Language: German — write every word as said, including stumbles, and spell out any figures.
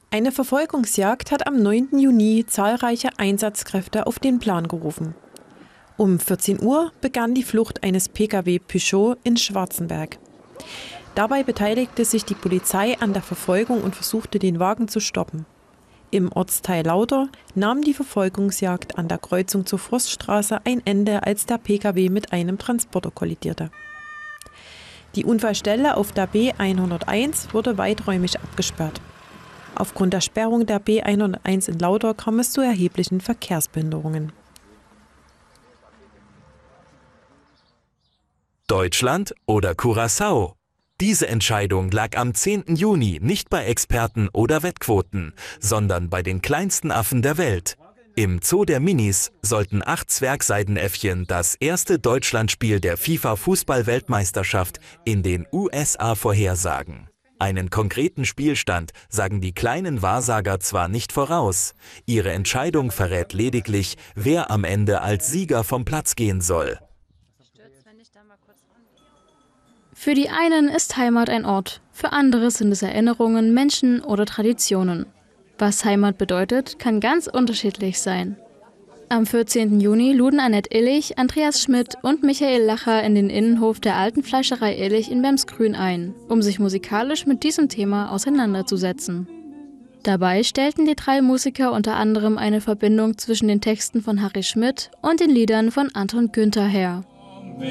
Eine Verfolgungsjagd hat am neunten Juni zahlreiche Einsatzkräfte auf den Plan gerufen. Um vierzehn Uhr begann die Flucht eines P K W Peugeot in Schwarzenberg. Dabei beteiligte sich die Polizei an der Verfolgung und versuchte, den Wagen zu stoppen. Im Ortsteil Lauter nahm die Verfolgungsjagd an der Kreuzung zur Forststraße ein Ende, als der P K W mit einem Transporter kollidierte. Die Unfallstelle auf der B hunderteins wurde weiträumig abgesperrt. Aufgrund der Sperrung der B hunderteins in Lauter kam es zu erheblichen Verkehrsbehinderungen. Deutschland oder Curaçao? Diese Entscheidung lag am zehnten Juni nicht bei Experten oder Wettquoten, sondern bei den kleinsten Affen der Welt. Im Zoo der Minis sollten acht Zwergseidenäffchen das erste Deutschlandspiel der FIFA-Fußball-Weltmeisterschaft in den U S A vorhersagen. Einen konkreten Spielstand sagen die kleinen Wahrsager zwar nicht voraus, ihre Entscheidung verrät lediglich, wer am Ende als Sieger vom Platz gehen soll. Für die einen ist Heimat ein Ort, für andere sind es Erinnerungen, Menschen oder Traditionen. Was Heimat bedeutet, kann ganz unterschiedlich sein. Am vierzehnten Juni luden Annette Illich, Andreas Schmidt und Michael Lacher in den Innenhof der alten Fleischerei Illich in Bemsgrün ein, um sich musikalisch mit diesem Thema auseinanderzusetzen. Dabei stellten die drei Musiker unter anderem eine Verbindung zwischen den Texten von Harry Schmidt und den Liedern von Anton Günther her.